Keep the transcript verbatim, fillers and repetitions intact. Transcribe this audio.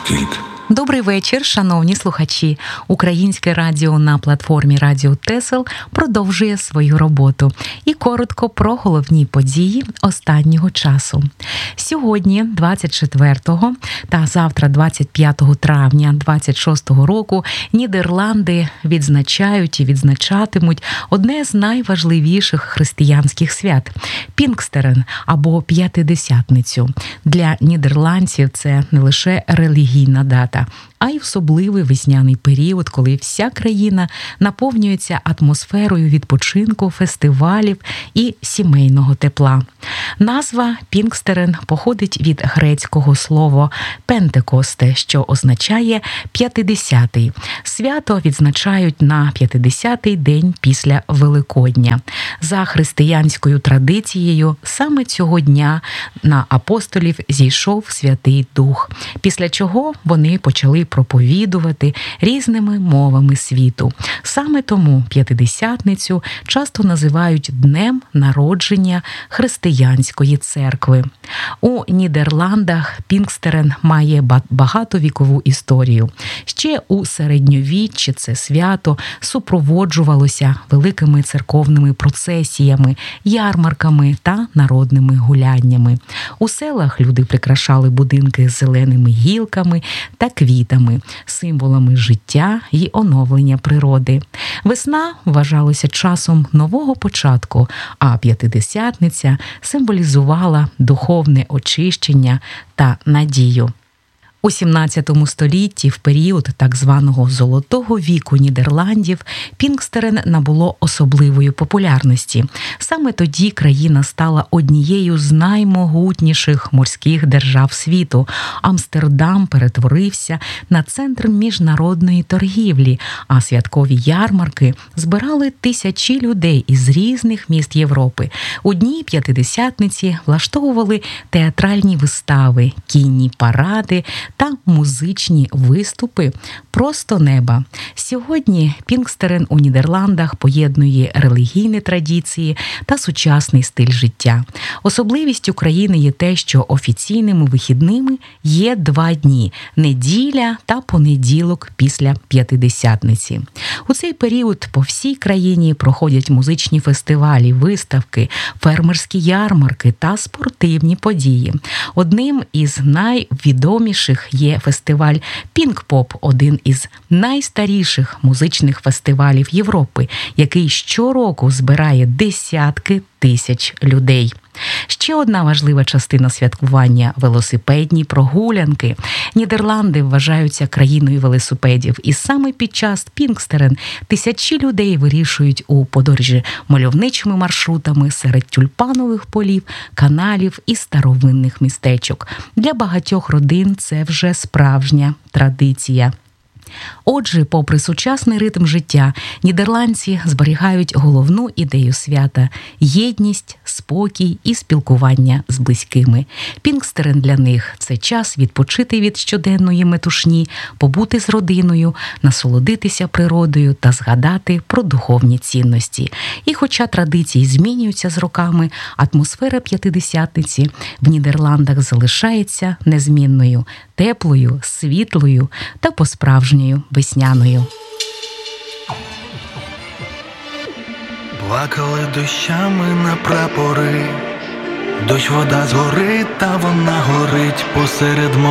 Кільк. Добрий вечір, шановні слухачі. Українське радіо на платформі Радіо Тесел продовжує свою роботу. І коротко про головні події останнього часу. Сьогодні, двадцять четвертого та завтра, двадцять п'ятого травня двадцять шостого року, Нідерланди відзначають і відзначатимуть одне з найважливіших християнських свят – Пінкстерен або П'ятидесятницю. Для нідерландців це не лише релігійна дата, а й особливий весняний період, коли вся країна наповнюється атмосферою відпочинку, фестивалів і сімейного тепла. Назва Пінкстерен походить від грецького слова «пентекосте», що означає «п'ятидесятий». Свято відзначають на п'ятидесятий день після Великодня. За християнською традицією, саме цього дня на апостолів зійшов Святий Дух, після чого вони почали проповідувати різними мовами світу. Саме тому П'ятидесятницю часто називають днем народження християнської церкви. У Нідерландах Пінкстерен має багатовікову історію. Ще у середньовіччі це свято супроводжувалося великими церковними процесіями, ярмарками та народними гуляннями. У селах люди прикрашали будинки з зеленими гілками та квітами, символами життя й оновлення природи. Весна вважалася часом нового початку, а П'ятидесятниця символізувала духовне очищення та надію. У сімнадцятому столітті, в період так званого «золотого віку» Нідерландів, Пінкстерен набуло особливої популярності. Саме тоді країна стала однією з наймогутніших морських держав світу. Амстердам перетворився на центр міжнародної торгівлі, а святкові ярмарки збирали тисячі людей із різних міст Європи. У дні П'ятидесятниці влаштовували театральні вистави, кінні паради та музичні виступи просто неба. Сьогодні Пінкстерен у Нідерландах поєднує релігійні традиції та сучасний стиль життя. Особливістю країни є те, що офіційними вихідними є два дні – неділя та понеділок після П'ятидесятниці. У цей період по всій країні проходять музичні фестивалі, виставки, фермерські ярмарки та спортивні події. Одним із найвідоміших є фестиваль «Пінкпоп», один із найстаріших музичних фестивалів Європи, який щороку збирає десятки тисяч людей. Ще одна важлива частина святкування – велосипедні прогулянки. Нідерланди вважаються країною велосипедів, і саме під час Пінкстерен тисячі людей вирішують у подорожі мальовничими маршрутами серед тюльпанових полів, каналів і старовинних містечок. Для багатьох родин це вже справжня традиція. Отже, попри сучасний ритм життя, нідерландці зберігають головну ідею свята – єдність, спокій і спілкування з близькими. Пінкстерен для них – це час відпочити від щоденної метушні, побути з родиною, насолодитися природою та згадати про духовні цінності. І хоча традиції змінюються з роками, атмосфера П'ятидесятниці в Нідерландах залишається незмінною – теплою, світлою та по-справжньою весняною. Плакали дощами на прапори, дощ вода згорить, та вона горить посеред моря.